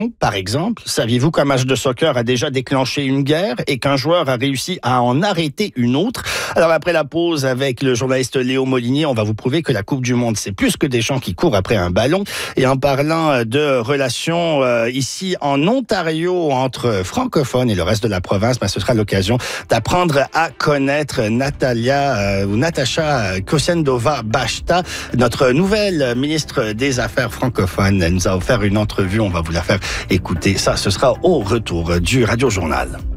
Par exemple, saviez-vous qu'un match de soccer a déjà déclenché une guerre et qu'un joueur a réussi à en arrêter une autre? Alors après la pause avec le journaliste Léo Molinier, on va vous prouver que la Coupe du Monde, c'est plus que des gens qui courent après un ballon. Et en parlant de relations ici en Ontario entre francophones et le reste de la province, ce sera l'occasion d'apprendre à connaître Natasha Kosendova-Bashta, notre nouvelle ministre des Affaires francophones. Elle nous a offert une entrevue, on va vous la faire écouter. Ça, ce sera au retour du Radio Journal.